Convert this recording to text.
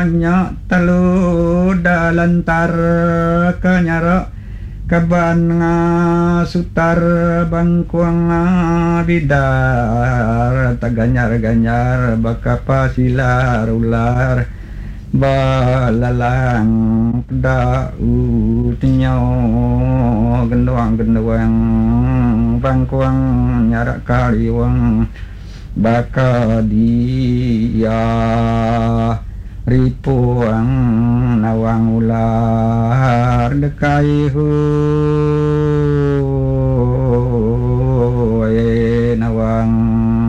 nya telu dalantar kanyara kaban sutar bangkuang bidar taganyar-ganyar bakapasilar ular balalang daud nyaw gendoang-gendoang bangkuang nyarak kaliwang baka dia ripuang nawang ular dekai hu